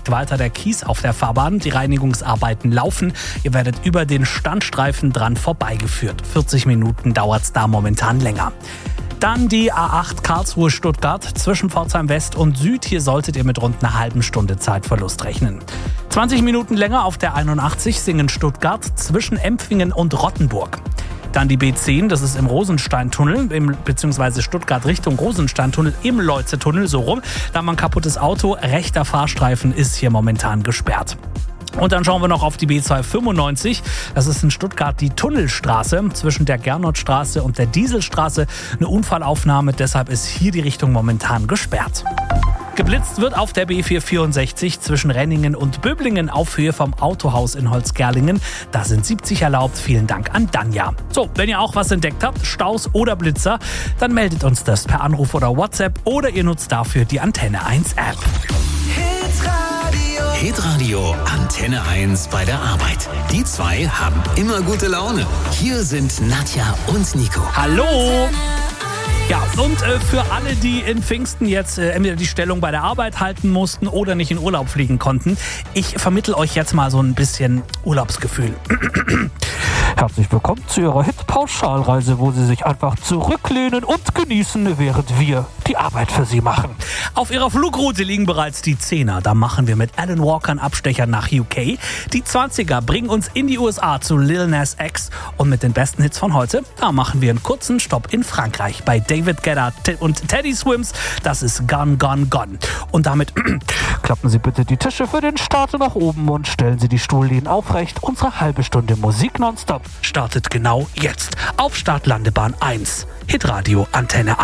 liegt weiter der Kies auf der Fahrbahn. Die Reinigungsarbeiten laufen. Ihr werdet über den Standstreifen dran vorbeigeführt. 40 Minuten dauert es da momentan länger. Dann die A8 Karlsruhe-Stuttgart zwischen Pforzheim West und Süd. Hier solltet ihr mit rund einer halben Stunde Zeitverlust rechnen. 20 Minuten länger auf der 81 Singen-Stuttgart zwischen Empfingen und Rottenburg. Dann die B10, das ist im Rosensteintunnel, beziehungsweise Stuttgart Richtung Rosensteintunnel im Leutze-Tunnel, so rum. Da haben wir ein kaputtes Auto, rechter Fahrstreifen ist hier momentan gesperrt. Und dann schauen wir noch auf die B295. Das ist in Stuttgart die Tunnelstraße zwischen der Gernotstraße und der Dieselstraße. Eine Unfallaufnahme, deshalb ist hier die Richtung momentan gesperrt. Geblitzt wird auf der B464 zwischen Renningen und Böblingen auf Höhe vom Autohaus in Holzgerlingen. Da sind 70 erlaubt. Vielen Dank an Danja. So, wenn ihr auch was entdeckt habt, Staus oder Blitzer, dann meldet uns das per Anruf oder WhatsApp oder ihr nutzt dafür die Antenne 1 App. Hitradio Antenne 1 bei der Arbeit. Die zwei haben immer gute Laune. Hier sind Nadja und Nico. Hallo! Ja, und für alle, die in Pfingsten jetzt entweder die Stellung bei der Arbeit halten mussten oder nicht in Urlaub fliegen konnten, ich vermittle euch jetzt mal so ein bisschen Urlaubsgefühl. Herzlich willkommen zu Ihrer Hit-Pauschalreise, wo Sie sich einfach zurücklehnen und genießen, während wir die Arbeit für Sie machen. Auf Ihrer Flugroute liegen bereits die 10er. Da machen wir mit Alan Walker einen Abstecher nach UK. Die 20er bringen uns in die USA zu Lil Nas X. Und mit den besten Hits von heute, da machen wir einen kurzen Stopp in Frankreich bei David Guetta und Teddy Swims. Das ist Gone, Gone, Gone. Und damit klappen Sie bitte die Tische für den Start nach oben und stellen Sie die Stuhllehnen aufrecht. Unsere halbe Stunde Musik nonstop startet genau jetzt auf Startlandebahn 1. Hitradio Antenne 1.